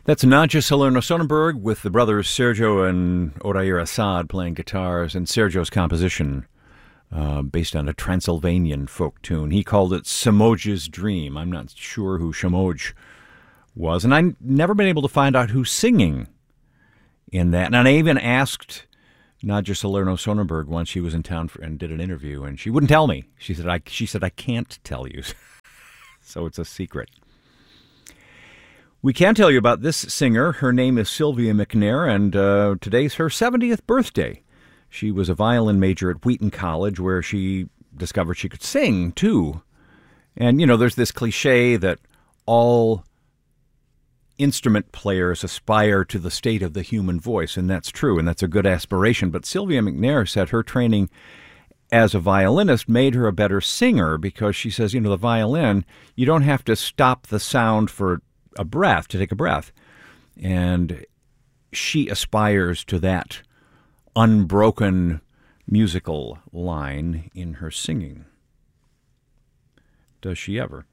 That's Nadja Salerno-Sonnenberg with the brothers Sergio and Odair Assad playing guitars, and Sergio's composition based on a Transylvanian folk tune. He called it Somog's Dream. I'm not sure who Somogh was, and I've never been able to find out who's singing in that. And I even asked Nadja Salerno-Sonnenberg once she was in town and did an interview, and she wouldn't tell me. She said, I can't tell you. So it's a secret. We can tell you about this singer. Her name is Sylvia McNair, and today's her 70th birthday. She was a violin major at Wheaton College, where she discovered she could sing, too. And, you know, there's this cliche that all instrument players aspire to the state of the human voice, and that's true, and that's a good aspiration. But Sylvia McNair said her training as a violinist made her a better singer, because she says, you know, the violin, you don't have to stop the sound for to take a breath. And she aspires to that unbroken musical line in her singing. Does she ever?